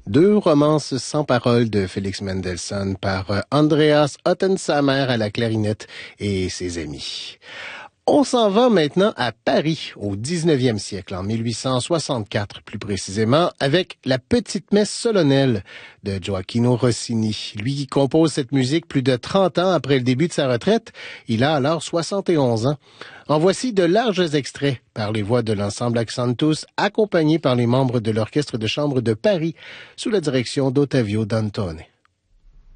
Deux romances sans paroles de Félix Mendelssohn par Andreas Ottensamer à la clarinette et ses amis. On s'en va maintenant à Paris, au 19e siècle, en 1864 plus précisément, avec la Petite Messe solennelle de Gioachino Rossini. Lui qui compose cette musique plus de 30 ans après le début de sa retraite, il a alors 71 ans. En voici de larges extraits par les voix de l'ensemble Accentus, accompagnés par les membres de l'Orchestre de chambre de Paris, sous la direction d'Ottavio Dantone.